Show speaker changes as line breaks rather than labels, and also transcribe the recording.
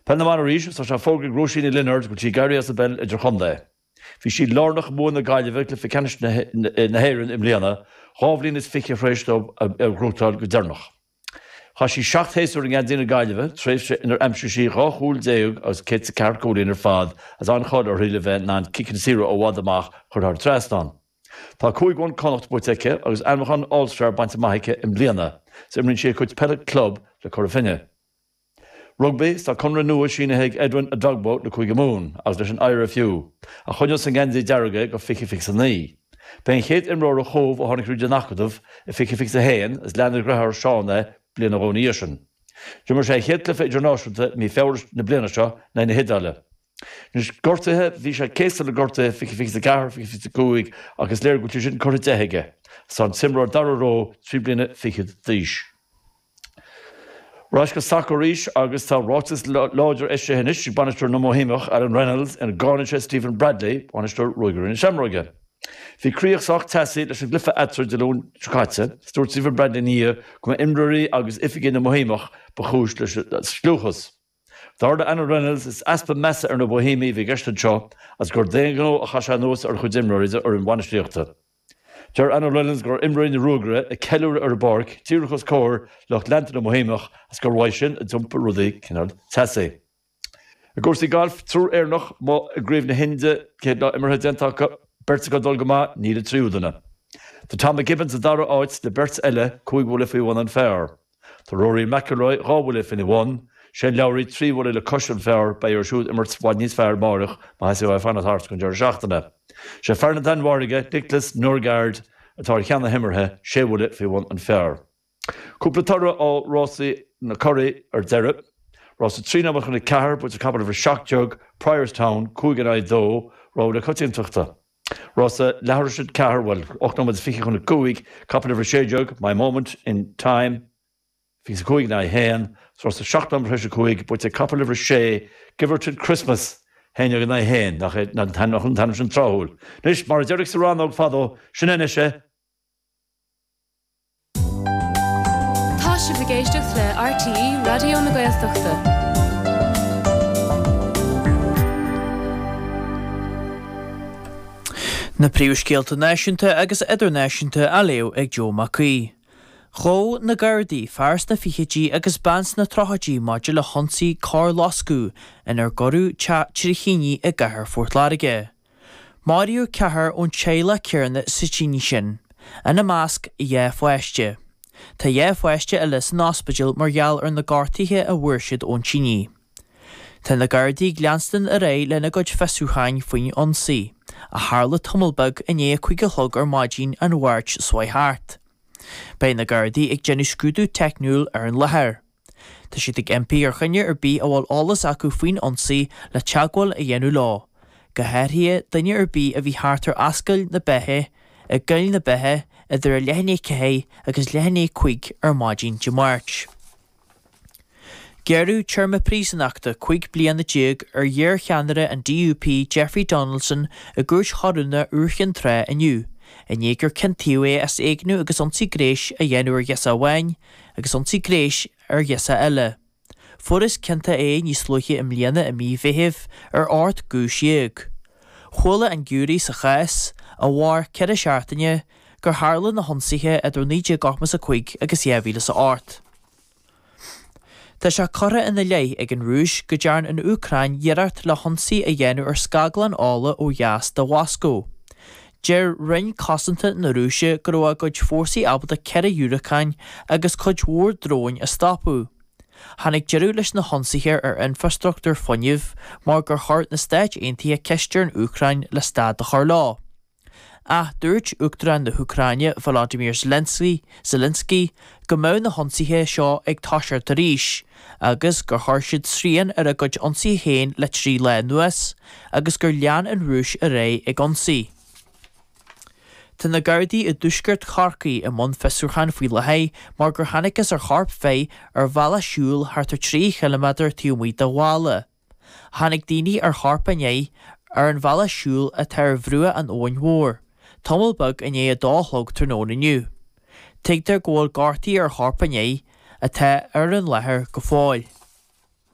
Pennaman Rish, so shall folk Groshi Linnard, which he Gary as a bell at Joconde. Fishy Lornach Moon the Guy of Viclificanis in the Heron in Liana, Hovlin is Ficky fresh of Grotal Gudernach. Hashi Shacht Hastering and Dinner Gaiva, Trace in her Amshishi, Rohul Deug, as Kit's Carcode in her fad, as on Hod or Relevant, and kicking zero or Wadamach, her hard Traston. Talkui one Connacht Boteke, as Amachan All-Star Bantamahike in Liana, Simrin she could pellet club, the Corafina. Rugby, sta Conra Nua Sheenaheg Edwin a dogboat the Quigamoon, as there's an ira few. A Honjos and Ganzi Darrageg of Ficky Fix a knee. Paying hit in Rora Hove or Honig Rujanakov, a Ficky Fix a Hain, as landed Grahar Shawnee, Blinaroniation. Jummer say hit the fit Jonosh, me fellers the Blinasha, nine hidale. Nish Gorte, Visha Case of the Gorte, Ficky Fix the Gar, Ficky Fix the Kuig, Agus Lair Gutishin Corritehege. Son Simra Darro, 3 Blina Ficky Thish. Rashka Sakorish, August Rotis Lodger Eshenish, Banister no Mohimach, Alan Reynolds, and Garnish Stephen Bradley, Banister Ruger in Shamroga. Fi Kriach Sock Tassi, Lash Glypha Atzer de Lone Chukatze, Stewart Stephen Bradley near, Kuma Imbrary, August Ifigin no Mohimach, Bahush Sluchus. Third Anna Reynolds is Aspen Massa or no Bohemi, Vigestan Shaw, as Gordengo, Hashanos, or Hudimrariza, or in Wanishlichta. Jar Anna Reynolds gur imra in the Rugre, a Keller or a Bark, Tyricus Core, Loch Lantan Mohimach, as Gorwishin, a Dumper Rudi, Kinard, Tassi. A Gorsi Golf, through Ernoch, Mo a Grave Nahinde, Kedna Immerhedentaka, Bertzika Dolgama, needed Triudana. The Tom Gibbons, the Dara Oits, the Bertz Elle, Kuig Willify 1 and fair. The Rory McElroy, Raw Willif in the 1, Shane Lowry 3 Willil a cushion fair by your shoot Immerts Wadnis fair Marich, Mahasi Fan at Hearts Conjure Shachtana. She Fernandan Warriga, Nicholas Norgard, a Tarkana Himmerhe, She Willif for 1 and fair. Kuplatara all Rossi Nakuri or Derrip. Rossi Trina Machana Car, but a couple of a shock jug, Priorstown, Kuiganai Do, Road a Cutting Tuchta. Rossa Laharshid Car, well, Octomad Fiki on a Kuig, couple of a shade jug, my moment in time. Fix a Kuiganai Hen, so Rossa Shockdom Pressure Kuig, but a couple of a shay, give her to Christmas. Hen Yoganai Hen, not Tannishan Troll. Nish Mar Derek Serrano, Fado, Shinenishe.
Begeisteach le RTE Radio na Gaeltachta.
Na príomhscéalta náisiúnta agus idirnáisiúnta a leo ag Joe McCree. Chó na Gardaí fearrs na fichidí agus bans na trochadí maidide le honsaí Car Loscú inar gorú Trichinní i gcathair Fort Laogaire. Máiríú cethair ón Chéile Ciarna sa tíní sin, ina másc Fuaiste. Tá Fuaiste a lis an ospidil mar gheall ar na gártaithe a bhuairsead ón Tíní. Tá na Gardaí gleanstan a ré lena gcuid feasúchain faoin ionsaí, a tharla tumulbag ané chuig a thug ar maidín an bhairt Swaithart. Bei na Gardaí ag genú scrúdú technúil ar an lethair. Tá siad ag MP ar chuine ar bí a bhfuil álas acu faoin ionsaí le teagháil a dhéanú lá. Go háirithe daine ar bí a bhí thart ar ascail na bethe, a gail na bethe, idir a lehanné cehé agus lehanné chuig ar maidín de March. Gearú teirme prísanachta 5 bliana déag ar dhear cheanara an DUP Jeffrey Donaldson a gúirt chorúna uirchan tre aniu, a négur cintíú as éagnú agus ionsaí gréis a dhéanú ar gheasa bhain, agus ionsaí gréis ar gheasa eile. Furas cinnta níos luche im líana a mí bheithimh ar ort gúisiag. Chula an gúirí sa chais, a bhhar cead a seaartaine, gur tharla na honsaithe idir 9.5 agus 10,000 sa ort. Tá se corra ina lei ag an rúis go dearn an Ucrain dhearart le honsaí a dhéanú ar scaglan ála ó dheas de Wasco. Deir rinn cosanta na rúise go raibh gcuid fórsaí albalta cead Urucain agus chuid mhór dróin a stopú. Tháinig dearú leis na honsaithe ar infrastruchtúr fuinneamh mar gur thart na Stáit Aontaithe ceistear an Ucrain le stad de Charlá. A dúirt Uachtaráin na Ucraine Volodymyr Zelensky go mbeadh na honsaithe seo ag táisirt tar ríis, agus gur thar siad srían ar a gcuid ionsaí féin le trí le nuas, agus gur lean an rúis a ré ag ionsaí. Tá na Gardaí a dúsgurt charcaí i mbun feasúchan faoi lethaid mar gur tháinicas ar charp fé ar bhela siúil thart ar 3 km tíomhaí de bhála. Tháinig daoine ar charp ané ar an bhela siúil a tar bhrua an óin mhór. Tumulbug a né a dáthlog tróna nniu. Teigtar ggóil gártaí ar charp ané a tá ar an lethair go fáil.